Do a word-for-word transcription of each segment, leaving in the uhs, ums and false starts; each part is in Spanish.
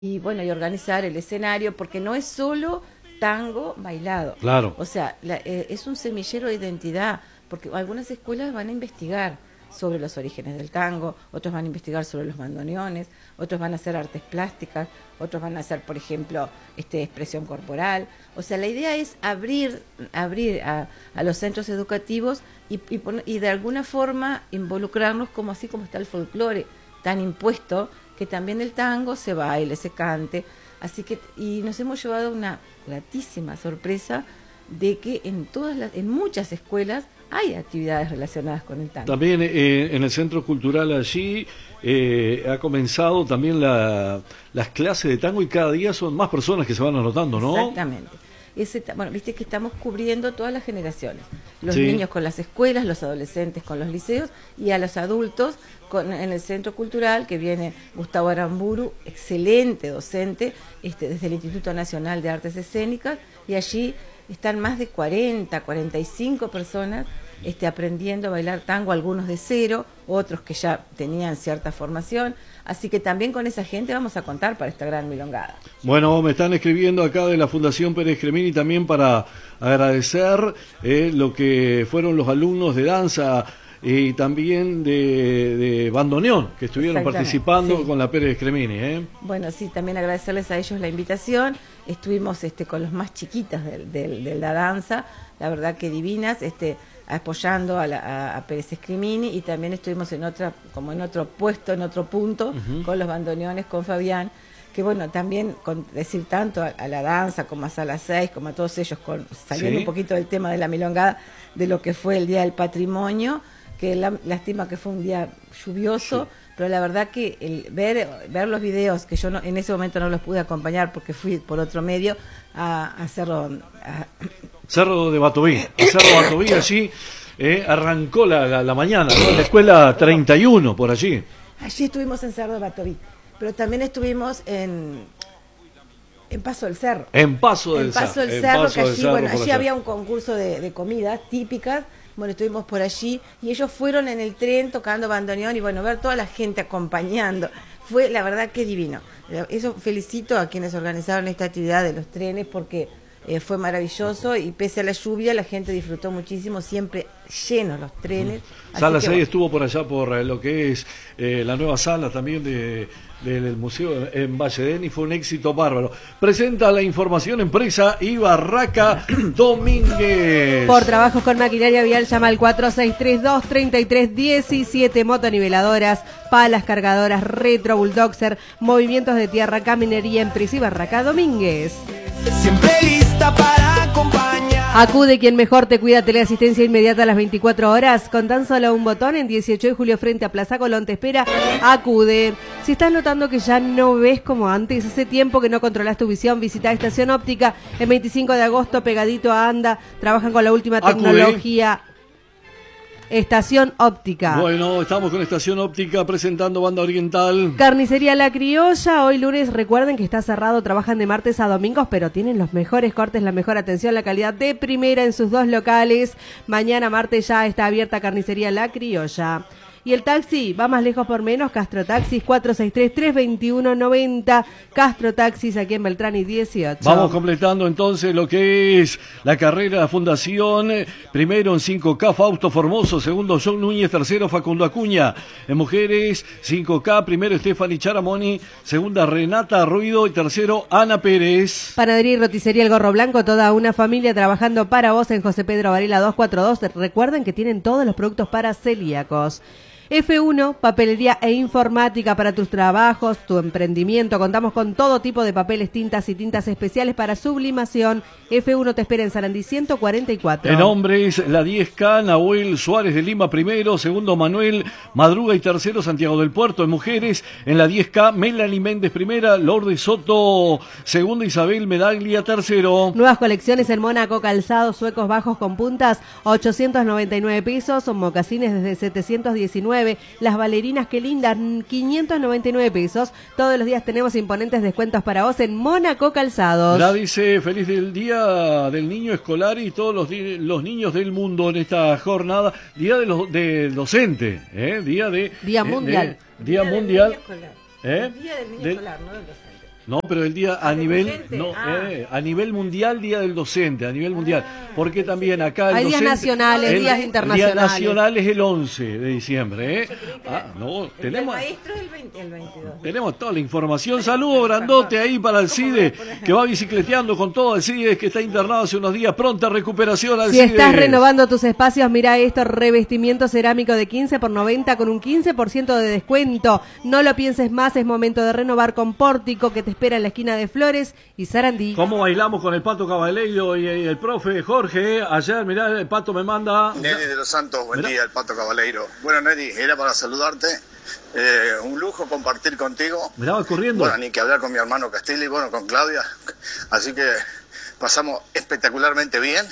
y bueno, y organizar el escenario, porque no es solo tango bailado. Claro. O sea, la, eh, es un semillero de identidad, porque algunas escuelas van a investigar sobre los orígenes del tango, otros van a investigar sobre los bandoneones, otros van a hacer artes plásticas, otros van a hacer, por ejemplo, este, expresión corporal. O sea, la idea es abrir, abrir a, a los centros educativos y, y, poner, y de alguna forma involucrarnos, como así como está el folclore tan impuesto, que también el tango se baile, se cante. Así que, y nos hemos llevado una gratísima sorpresa de que en todas las, en muchas escuelas hay actividades relacionadas con el tango. También eh, en el Centro Cultural allí eh, ha comenzado también la, las clases de tango y cada día son más personas que se van anotando, ¿no? Exactamente. Ese, bueno, viste que estamos cubriendo todas las generaciones, los sí. niños con las escuelas, los adolescentes con los liceos y a los adultos con, en el Centro Cultural, que viene Gustavo Aramburu, excelente docente, este, desde el Instituto Nacional de Artes Escénicas, y allí están más de cuarenta, cuarenta y cinco personas este, aprendiendo a bailar tango, algunos de cero, otros que ya tenían cierta formación. Así que también con esa gente vamos a contar para esta gran milongada. Bueno, me están escribiendo acá de la Fundación Pérez Cremini también para agradecer eh, lo que fueron los alumnos de danza y también de, de bandoneón que estuvieron participando sí. con la Pérez Cremini. ¿eh? Bueno, sí, también agradecerles a ellos la invitación. Estuvimos este, con los más chiquitas de, de, de la danza, la verdad que divinas, este, apoyando a, la, a, a Pérez Cremini, y también estuvimos en otra, como en otro puesto, en otro punto, uh-huh. con los bandoneones, con Fabián, que bueno, también con decir tanto a, a la danza, como a Sala seis, como a todos ellos, con, saliendo ¿Sí? un poquito del tema de la milongada, de lo que fue el Día del Patrimonio, que la, lástima que fue un día lluvioso, sí. pero la verdad que el ver ver los videos, que yo no, en ese momento no los pude acompañar porque fui por otro medio a, a Cerro... A... Cerro de Batoví, a Cerro de Batoví allí eh, arrancó la, la, la mañana, ¿no? La escuela treinta y uno por allí. Allí estuvimos en Cerro de Batoví, pero también estuvimos en... En Paso del Cerro. En Paso del en Paso Cerro. del Cerro, Paso que allí, Cerro, bueno, allí allá. había un concurso de, de comidas típicas. Bueno, estuvimos por allí y ellos fueron en el tren tocando bandoneón y bueno, ver toda la gente acompañando. Fue la verdad que divino. Eso felicito a quienes organizaron esta actividad de los trenes porque eh, fue maravilloso y pese a la lluvia la gente disfrutó muchísimo, siempre llenos los trenes. Uh-huh. Sala seis bueno. estuvo por allá por eh, lo que es eh, la nueva sala también de... del museo en Valledén y fue un éxito bárbaro. Presenta la información empresa y Barraca Domínguez. Por trabajos con maquinaria vial llama al cuatro seis tres dos, tres tres uno siete, motoniveladoras, palas cargadoras, retro, bulldozer, movimientos de tierra, caminería, empresa y Barraca Domínguez. Siempre lista para acompañar. Acude quien mejor te cuida, teleasistencia inmediata a las veinticuatro horas. Con tan solo un botón en dieciocho de julio frente a Plaza Colón te espera. Acude. Si estás notando que ya no ves como antes, hace tiempo que no controlas tu visión, visita Estación Óptica el veinticinco de agosto, pegadito a Anda. Trabajan con la última tecnología. Acude. Estación Óptica. Bueno, estamos con Estación Óptica presentando Banda Oriental. Carnicería La Criolla, hoy lunes, recuerden que está cerrado, trabajan de martes a domingos, pero tienen los mejores cortes, la mejor atención, la calidad de primera en sus dos locales. Mañana martes ya está abierta Carnicería La Criolla. Y el taxi va más lejos por menos, Castro Taxis cuatro seis tres, tres dos uno, nueve cero, Castro Taxis aquí en Beltrán y dieciocho. Vamos completando entonces lo que es la carrera de la Fundación. Primero en cinco K Fausto Formoso, segundo John Núñez, tercero Facundo Acuña. En mujeres cinco K, primero Stephanie Charamoni, segunda Renata Ruido y tercero Ana Pérez. Panadería y roticería El Gorro Blanco, toda una familia trabajando para vos en José Pedro Varela doscientos cuarenta y dos. Recuerden que tienen todos los productos para celíacos. F uno, papelería e informática para tus trabajos, tu emprendimiento. Contamos con todo tipo de papeles, tintas y tintas especiales para sublimación. F uno te espera en Sarandí ciento cuarenta y cuatro. En hombres, la diez K, Nahuel Suárez de Lima primero, segundo Manuel Madruga y tercero Santiago del Puerto. En mujeres, en la diez K, Melanie Méndez primera, Lourdes Soto segunda, Isabel Medaglia tercero. Nuevas colecciones en Mónaco, calzados suecos bajos con puntas, ochocientos noventa y nueve pesos, son mocasines desde setecientos diecinueve. Las bailarinas que lindan, quinientos noventa y nueve pesos. Todos los días tenemos imponentes descuentos para vos en Mónaco Calzados. La dice feliz del Día del Niño Escolar y todos los, di- los niños del mundo en esta jornada. Día de los, del docente, ¿eh? Día de... Día eh, mundial. de- día, Día mundial. Del niño escolar. ¿Eh? Día del niño Del- escolar, no del docente. No, pero el día a ¿Ah, del nivel docente? no Ah. eh, a nivel mundial, día del docente, a nivel mundial, porque también acá el Hay días docente- nacionales, el- días el internacionales. día nacional es el once de diciembre, ¿eh? Ah, no, El tenemos maestro es el, veinte, el veintidós. tenemos toda la información. Saludo grandote ahí para el CIDE, que va bicicleteando con todo. El CIDE que está internado hace unos días. Pronta recuperación al Si CIDE. estás renovando tus espacios, mira esto, revestimiento cerámico de quince por noventa con un quince por ciento de descuento. No lo pienses más, es momento de renovar con Pórtico, que te espera en la esquina de Flores y Sarandí. ¿Cómo bailamos con el Pato Cabaleiro y, y el profe Jorge? eh? Ayer, mirá, el Pato me manda... Nelly de los Santos, buen Mirá. día, el Pato Cabaleiro. Bueno, Nelly, era para saludarte. Eh, un lujo compartir contigo. Mirá, va corriendo. Bueno, ni que hablar con mi hermano Castilli, bueno, con Claudia. Así que pasamos espectacularmente bien.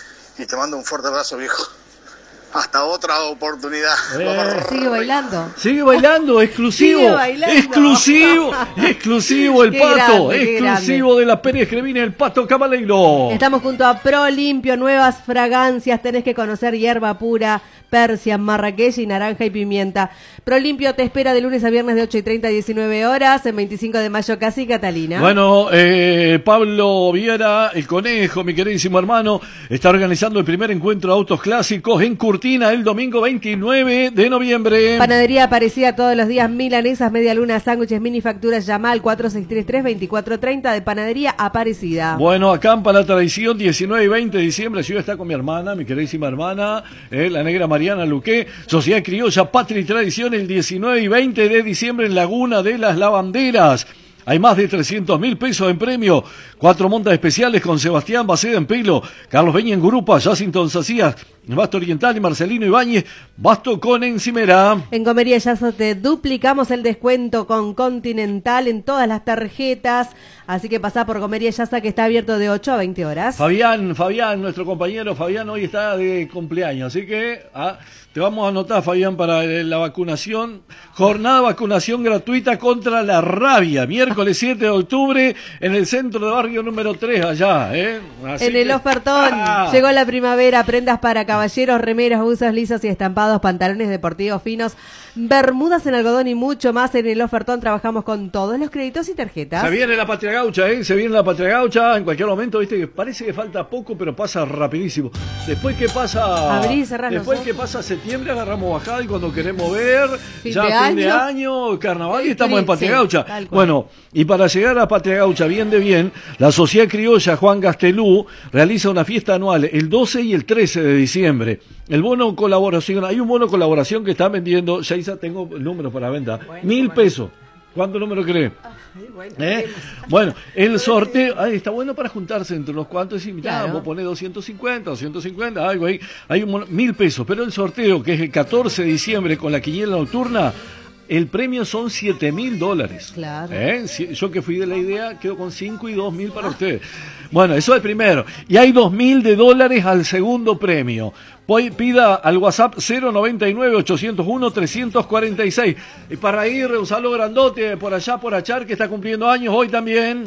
Y te mando un fuerte abrazo, viejo. Hasta otra oportunidad. Eh. Sigue bailando. Sigue bailando, exclusivo, Sigue bailando. exclusivo, exclusivo el Qué Pato, grande, qué exclusivo de la Pérez Grevine, el Pato Cabaleiro. Estamos junto a Pro Limpio, nuevas fragancias, tenés que conocer hierba pura, persia, marrakech y naranja y pimienta. Pro Limpio te espera de lunes a viernes de ocho y treinta a diecinueve horas, en veinticinco de mayo casi, Catalina. Bueno, eh, Pablo Viera, el conejo, mi queridísimo hermano, está organizando el primer encuentro de autos clásicos en Curtina el domingo veintinueve de noviembre. Panadería Aparecida todos los días, milanesas, media luna, sándwiches, mini facturas, llama al cuatro seis tres tres, veinticuatro treinta de Panadería Aparecida. Bueno, acampa la tradición, diecinueve y veinte de diciembre, yo está con mi hermana, mi queridísima hermana, eh, la negra Mariana Luque, Sociedad Criolla, Patria y Tradición, el diecinueve y veinte de diciembre en Laguna de las Lavanderas. Hay más de trescientos mil pesos en premio, cuatro montas especiales con Sebastián Baceda en Pelo, Carlos Beña en Gurupa, Jacinton Sacías, Basto Oriental y Marcelino Ibáñez, Basto con Encimera. En Comería Yazo te duplicamos el descuento con Continental en todas las tarjetas, así que pasá por Comería Yaza, que está abierto de ocho a veinte horas. Fabián, Fabián, nuestro compañero Fabián hoy está de cumpleaños, así que ah, te vamos a anotar, Fabián, para eh, la vacunación, jornada de vacunación gratuita contra la rabia, miércoles siete de octubre en el centro de barrio número tres allá, ¿eh? Así En el que- ofertón ¡Ah! llegó la primavera, prendas para caballeros, remeras, buzos lisos y estampados, pantalones deportivos finos, bermudas en algodón y mucho más. En el ofertón trabajamos con todos los créditos y tarjetas. Se viene la Patria Gaucha, ¿eh? Se viene la Patria Gaucha. En cualquier momento, viste que parece que falta poco, pero pasa rapidísimo. Después que pasa. Abrí y cerrá los Después ojos. que pasa septiembre, agarramos bajada y cuando queremos ver, Fin ya de fin de año. año, carnaval, y Sí, estamos en Patria sí, Gaucha. tal cual. Bueno, y para llegar a Patria Gaucha bien de bien, la Sociedad Criolla Juan Gastelú realiza una fiesta anual el doce y el trece de diciembre. El bono colaboración, hay un bono colaboración que están vendiendo, ya Isa, tengo el número para venta, Bueno, mil bueno. pesos. ¿Cuánto número cree? Ay, bueno, ¿Eh? veremos. Bueno, el sorteo, ay, está bueno para juntarse entre los cuantos y mirá, Claro. vos ponés doscientos cincuenta, doscientos cincuenta, algo ahí, hay un mon- mil pesos, pero el sorteo, que es el catorce de diciembre con la quiniela nocturna, el premio son siete mil dólares. Claro. ¿Eh? Si- Yo que fui de la idea, quedo con cinco y dos mil para ustedes. Bueno, eso es el primero. Y hay dos mil de dólares al segundo premio. Voy, pida al WhatsApp cero noventa y nueve, ochocientos uno, trescientos cuarenta y seis. Y para ir, un saludo grandote por allá, por Achar, que está cumpliendo años hoy también.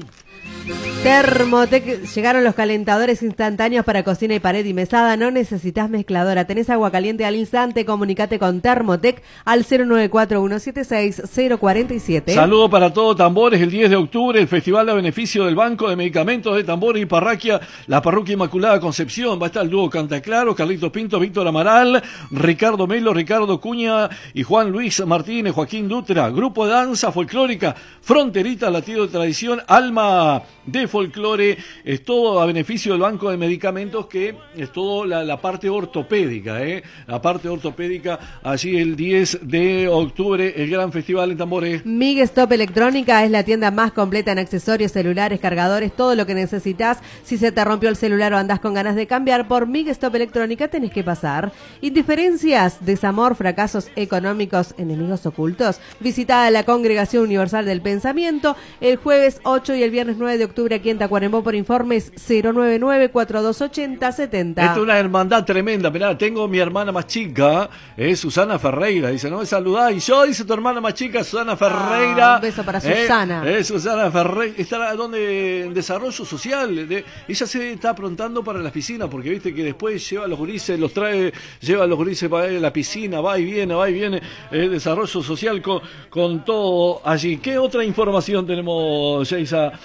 Thermotec, llegaron los calentadores instantáneos para cocina y pared y mesada, no necesitas mezcladora, tenés agua caliente al instante, comunicate con Thermotec al cero nueve cuatro uno siete seis cero cuatro siete. Saludo para todo Tambores, el diez de octubre, el Festival de Beneficio del Banco de Medicamentos de Tambores y Parraquia, la Parroquia Inmaculada Concepción. Va a estar el dúo Cantaclaro, Carlitos Pinto, Víctor Amaral, Ricardo Melo, Ricardo Cuña y Juan Luis Martínez, Joaquín Dutra. Grupo de danza folclórica, Fronterita, Latido de Tradición, Alma de Folclore. Es todo a beneficio del Banco de Medicamentos, que es todo la, la parte ortopédica, ¿eh? La parte ortopédica, allí el diez de octubre, el gran festival en Tambores. Mig Stop Electrónica es la tienda más completa en accesorios, celulares, cargadores, todo lo que necesitas. Si se te rompió el celular o andás con ganas de cambiar, por Mig Stop Electrónica tenés que pasar. Indiferencias, desamor, fracasos económicos, enemigos ocultos. Visita la Congregación Universal del Pensamiento el jueves ocho y el viernes nueve de octubre octubre aquí en Tacuarembó. Por informes cero nueve nueve, cuatro dos ocho cero, setenta. Esta es una hermandad tremenda. Mirá, tengo mi hermana más chica, es Susana Ferreira. Dice, no me saludá. Y yo, dice tu hermana más chica, Susana Ferreira. Ah, un beso para Susana. Eh, eh, Susana Ferreira. Está donde en desarrollo social. De, ella se está aprontando para las piscinas, porque viste que después lleva a los gurises, los trae, lleva a los gurises para la piscina, va y viene, va y viene. Eh, desarrollo social con, con todo allí. ¿Qué otra información tenemos, Geisa?